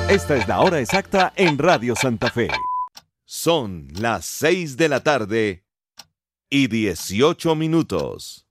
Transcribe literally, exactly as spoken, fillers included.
Esta es la hora exacta en Radio Santa Fe. Son las seis de la tarde y dieciocho minutos.